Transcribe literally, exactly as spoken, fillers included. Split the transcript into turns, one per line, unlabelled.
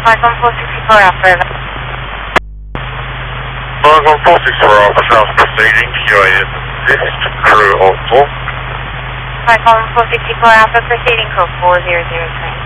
Flight one four six four Alpha.
Flight one four six four Alpha, south proceeding, Q A S assist, crew of four.
Flight one four six four Alpha, proceeding, crew four zero zero three.